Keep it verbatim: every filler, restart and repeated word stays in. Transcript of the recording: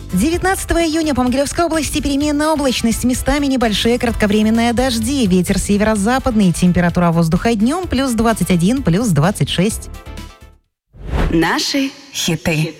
девятнадцатого июня по Могилевской области переменная облачность, местами небольшие кратковременные дожди, ветер северо-западный, температура воздуха днем плюс двадцать один, плюс двадцать шесть. Наши хиты.